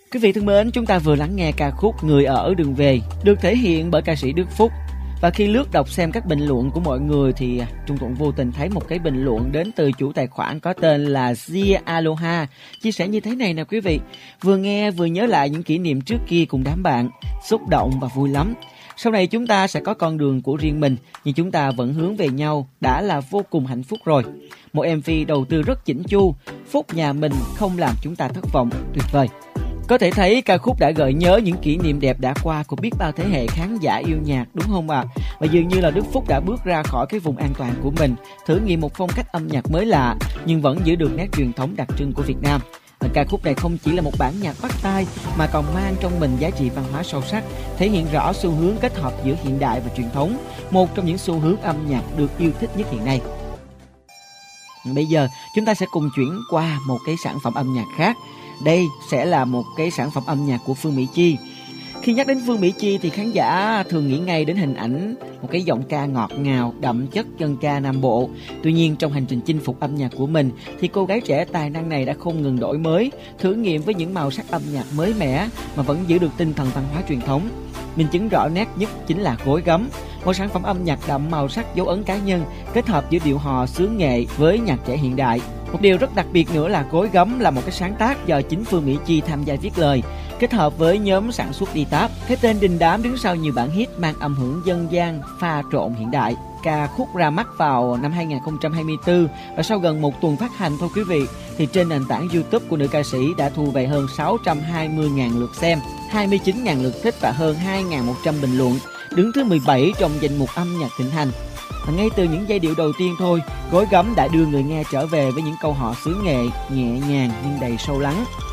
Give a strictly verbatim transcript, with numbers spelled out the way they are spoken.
Quý vị thân mến, chúng ta vừa lắng nghe ca khúc Người Ở Đường Về được thể hiện bởi ca sĩ Đức Phúc. Và khi lướt đọc xem các bình luận của mọi người thì Trung Thuận vô tình thấy một cái bình luận đến từ chủ tài khoản có tên là Zia Aloha chia sẻ như thế này nè quý vị. Vừa nghe vừa nhớ lại những kỷ niệm trước kia cùng đám bạn, xúc động và vui lắm. Sau này chúng ta sẽ có con đường của riêng mình, nhưng chúng ta vẫn hướng về nhau đã là vô cùng hạnh phúc rồi. Một em vê đầu tư rất chỉnh chu, Phúc nhà mình không làm chúng ta thất vọng, tuyệt vời. Có thể thấy ca khúc đã gợi nhớ những kỷ niệm đẹp đã qua của biết bao thế hệ khán giả yêu nhạc, đúng không ạ? À? Và dường như là Đức Phúc đã bước ra khỏi cái vùng an toàn của mình, thử nghiệm một phong cách âm nhạc mới lạ nhưng vẫn giữ được nét truyền thống đặc trưng của Việt Nam. Và ca khúc này không chỉ là một bản nhạc bắt tai mà còn mang trong mình giá trị văn hóa sâu sắc, thể hiện rõ xu hướng kết hợp giữa hiện đại và truyền thống, một trong những xu hướng âm nhạc được yêu thích nhất hiện nay. Bây giờ chúng ta sẽ cùng chuyển qua một cái sản phẩm âm nhạc khác. Đây sẽ là một cái sản phẩm âm nhạc của Phương Mỹ Chi. Khi nhắc đến Phương Mỹ Chi thì khán giả thường nghĩ ngay đến hình ảnh một cái giọng ca ngọt ngào, đậm chất dân ca Nam Bộ. Tuy nhiên trong hành trình chinh phục âm nhạc của mình thì cô gái trẻ tài năng này đã không ngừng đổi mới, thử nghiệm với những màu sắc âm nhạc mới mẻ mà vẫn giữ được tinh thần văn hóa truyền thống. Minh chứng rõ nét nhất chính là Gối Gấm, một sản phẩm âm nhạc đậm màu sắc dấu ấn cá nhân, kết hợp giữa điệu hò xứ nghệ với nhạc trẻ hiện đại. Một điều rất đặc biệt nữa là Gối Gấm là một cái sáng tác do chính Phương Mỹ Chi tham gia viết lời, kết hợp với nhóm sản xuất đi táp. Cái tên đình đám đứng sau nhiều bản hit mang âm hưởng dân gian pha trộn hiện đại. Ca khúc ra mắt vào năm hai không hai tư và sau gần một tuần phát hành thôi quý vị thì trên nền tảng YouTube của nữ ca sĩ đã thu về hơn sáu trăm hai mươi nghìn lượt xem, hai mươi chín nghìn lượt thích và hơn hai nghìn một trăm bình luận, đứng thứ mười bảy trong danh mục âm nhạc thịnh hành. Và ngay từ những giai điệu đầu tiên thôi, Gối Gấm đã đưa người nghe trở về với những câu hò xứ nghệ nhẹ nhàng nhưng đầy sâu lắng.